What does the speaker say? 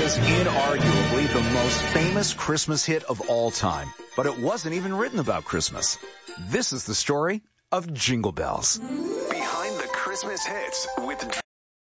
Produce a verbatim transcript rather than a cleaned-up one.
is inarguably the most famous Christmas hit of all time, but it wasn't even written about Christmas. This is the story of Jingle Bells. Behind the Christmas hits with